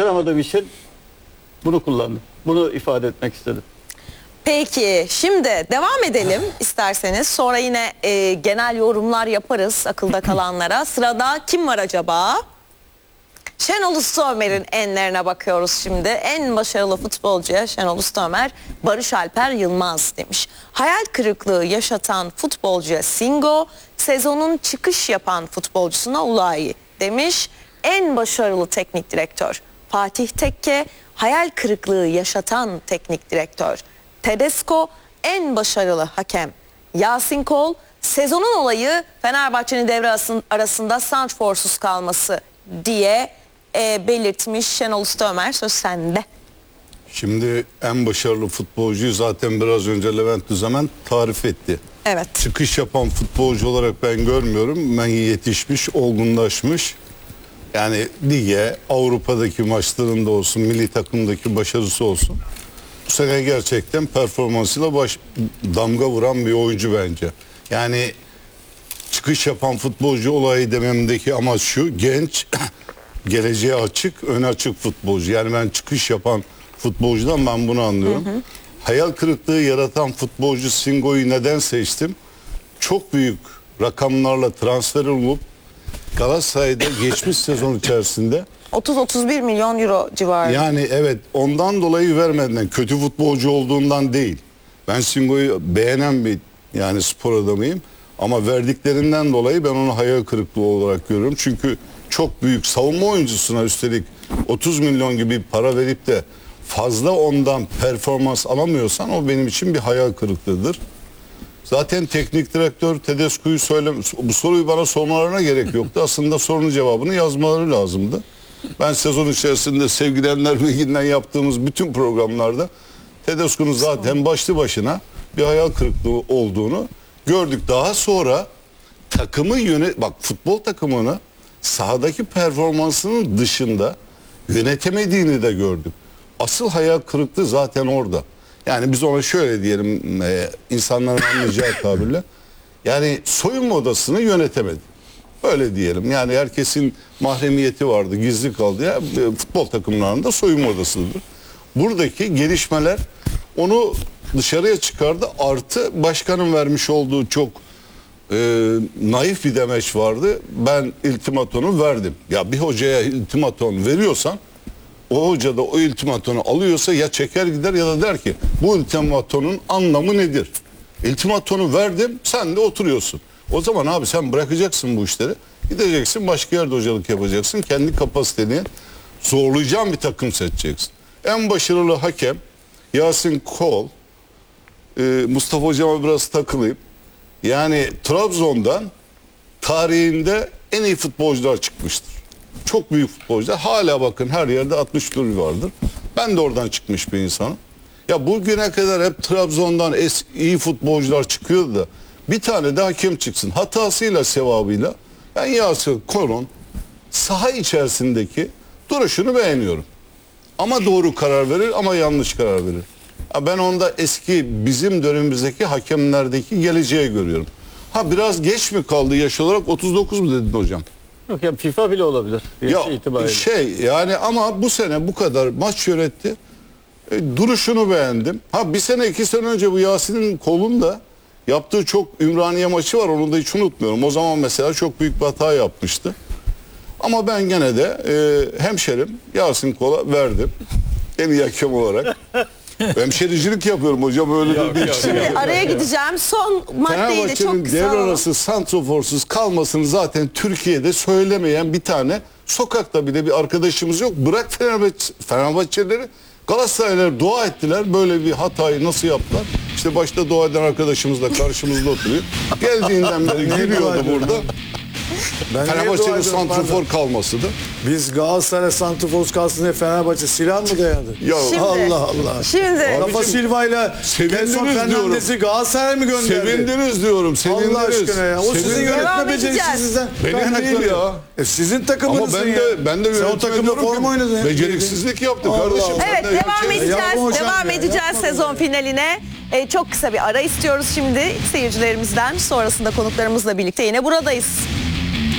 başaramadığım için bunu kullandım. Bunu ifade etmek istedim. Peki şimdi devam edelim isterseniz. Sonra yine genel yorumlar yaparız akılda kalanlara. Sırada kim var acaba? Şenol Usta-Ömer'in enlerine bakıyoruz şimdi. En başarılı futbolcuya Şenol Usta-Ömer, Barış Alper Yılmaz demiş. Hayal kırıklığı yaşatan futbolcuya Singo, sezonun çıkış yapan futbolcusuna Ulayi demiş. En başarılı teknik direktör Fatih Tekke, hayal kırıklığı yaşatan teknik direktör Tedesco, en başarılı hakem Yasin Kol, sezonun olayı Fenerbahçe'nin devre arasında santrforsuz kalması diye belirtmiş. Şenol Usta-Ömer, söz sende. Şimdi en başarılı futbolcuyu zaten biraz önce Levent Düzemen tarif etti. Evet. Çıkış yapan futbolcu olarak ben görmüyorum. Ben yetişmiş, olgunlaşmış. Yani lige, Avrupa'daki maçlarında olsun, milli takımdaki başarısı olsun. Bu sene gerçekten performansıyla damga vuran bir oyuncu bence. Yani çıkış yapan futbolcu olayı dememdeki amaç şu: genç, geleceğe açık, öne açık futbolcu. Yani ben çıkış yapan futbolcudan ben bunu anlıyorum. Hayal kırıklığı yaratan futbolcu Singo'yu neden seçtim? Çok büyük rakamlarla transfer olup Galatasaray'da geçmiş sezon içerisinde 30-31 milyon euro civarı. yani evet, ondan dolayı vermeden, kötü futbolcu olduğundan değil. Ben Singo'yu beğenen bir spor adamıyım. Ama verdiklerinden dolayı ben onu hayal kırıklığı olarak görüyorum. Çünkü çok büyük savunma oyuncusuna üstelik 30 milyon gibi para verip de fazla ondan performans alamıyorsan o benim için bir hayal kırıklığıdır. Zaten teknik direktör Tedesco'yu bu soruyu bana sormalarına gerek yoktu. Aslında sorunun cevabını yazmaları lazımdı. Ben sezon içerisinde sevgili Enler Ligi'nden yaptığımız bütün programlarda Tedesco'nun zaten başlı başına bir hayal kırıklığı olduğunu gördük. Daha sonra takımı futbol takımını sahadaki performansının dışında yönetemediğini de gördük. Asıl hayal kırıklığı zaten orada. Yani biz ona şöyle diyelim, insanların anlayacağı tabirle, yani soyunma odasını yönetemedi. Öyle diyelim. Yani herkesin mahremiyeti vardı, gizli kaldı ya. Futbol takımlarında soyunma odasıdır. Buradaki gelişmeler onu dışarıya çıkardı. Artı başkanın vermiş olduğu çok naif bir demeç vardı. Ben iltimatonu verdim. Ya bir hocaya iltimaton veriyorsan, o hoca da o iltimatonu alıyorsa ya çeker gider ya da der ki bu iltimatonun anlamı nedir? İltimatonu verdim, sen de oturuyorsun. O zaman abi sen bırakacaksın bu işleri. Gideceksin, başka yerde hocalık yapacaksın. Kendi kapasiteni zorlayacağın bir takım seçeceksin. En başarılı hakem Yasin Kol. Mustafa hocama biraz takılayım. Yani Trabzon'dan tarihinde en iyi futbolcular çıkmıştır. Çok büyük futbolcular. Hala bakın her yerde 60 vardır. Ben de oradan çıkmış bir insanım. Ya bugüne kadar hep Trabzon'dan iyi futbolcular çıkıyordu da bir tane de hakem çıksın. Hatasıyla sevabıyla ben Yasin Kol'un saha içerisindeki duruşunu beğeniyorum. Ama doğru karar verir ama yanlış karar verir. Ben onda eski bizim dönemimizdeki hakemlerdeki geleceği görüyorum. Ha biraz geç mi kaldı yaş olarak, 39 mu dedin hocam? Yok ya, FIFA bile olabilir. Yani ama bu sene bu kadar maç yönetti. Duruşunu beğendim. Ha bir sene 2 sene önce bu Yasin'in Kol'unda yaptığı çok Ümraniye maçı var, onu da hiç unutmuyorum. O zaman mesela çok büyük bir hata yapmıştı. Ama ben gene de hemşerim Yasin Kol'a verdim. En iyi hakem olarak. Hemşericilik yapıyorum hocam, öyle de değil. Şimdi araya gideceğim. Son maddeyi de çok Fenerbahçe'nin kısa. devre arası santroforsuz kalmasını zaten Türkiye'de söylemeyen bir tane, sokakta bile bir arkadaşımız yok. Bırak Fenerbahçelileri, Galatasaraylılar dua ettiler. Böyle bir hatayı nasıl yaptılar? İşte başta dua eden arkadaşımız da karşımızda oturuyor. Geldiğinden beri gülüyordu burada. Fenerbahçe'nin santrofor kalmasıdır. Biz Galatasaray santrofor kalsın diye Fenerbahçe silah mı dayadı? Ya Şimdi- Allah Allah. Şimdi Rafa Silva'yla sevindiniz Gelson diyorum. Fernandez'i Galatasaray mı gönderdi? Sevindiniz diyorum. Sevindiniz. Allah aşkına ya. O sizin Sevindiniz. yönetme Devam edeceğiz. beceriksizliğinizden. Benim değil ya. Sizin Ama takımınızın ya. ben de Sen o takımda forma oynadın ya. beceriksizlik yaptı Allah kardeşim. Allah. evet, Ben de devam şey- edeceğiz. Yapma hocam Devam ya, edeceğiz yapma sezon finaline. Çok kısa bir ara istiyoruz şimdi seyircilerimizden. Sonrasında konuklarımızla birlikte yine buradayız.